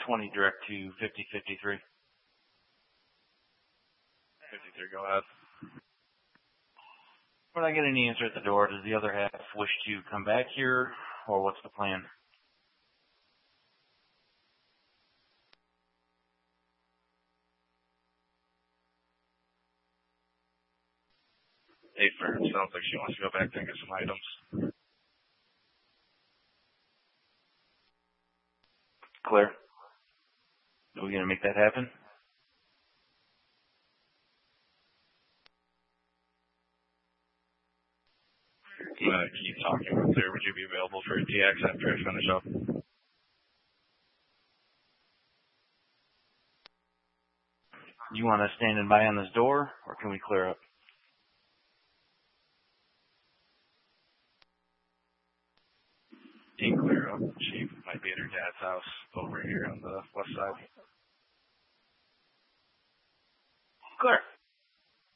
20 direct to 5053. 53, go ahead. When I get any answer at the door, does the other half wish to come back here, or what's the plan? Hey, Fern, sounds like she wants to go back and get some items. Claire, are we going to make that happen? Keep talking with Claire. Would you be available for a TX after I finish up? You want us standing by on this door, or can we clear up? You can clear up. She might be at her dad's house over here on the west side. Claire.